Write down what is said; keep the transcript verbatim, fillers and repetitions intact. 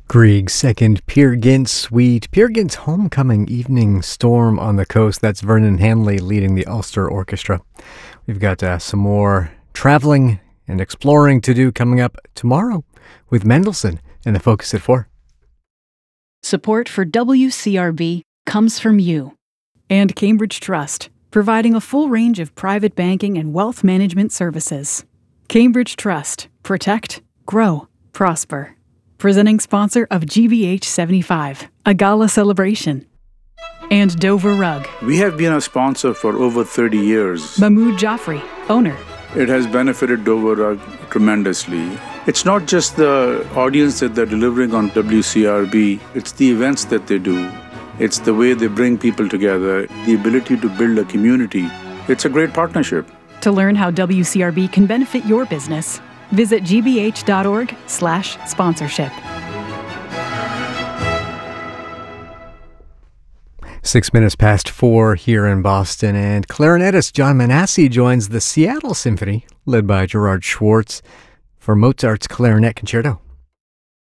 Grieg's second Peer Gynt Suite. Peer Gynt's Homecoming Evening Storm on the Coast. That's Vernon Hanley leading the Ulster Orchestra. We've got uh, some more traveling and exploring to do coming up tomorrow with Mendelssohn and the Focus at four. Support for W C R B comes from you. And Cambridge Trust, providing a full range of private banking and wealth management services. Cambridge Trust. Protect, grow, prosper. Presenting sponsor of G B H seventy-five, a gala celebration. And Dover Rug. We have been a sponsor for over thirty years. Mahmoud Jaffrey, owner. It has benefited Dover Rug tremendously. It's not just the audience that they're delivering on W C R B, it's the events that they do. It's the way they bring people together, the ability to build a community. It's a great partnership. To learn how W C R B can benefit your business, visit gbh.org slash sponsorship. Six minutes past four here in Boston, and clarinetist John Manassi joins the Seattle Symphony, led by Gerard Schwartz, for Mozart's Clarinet Concerto.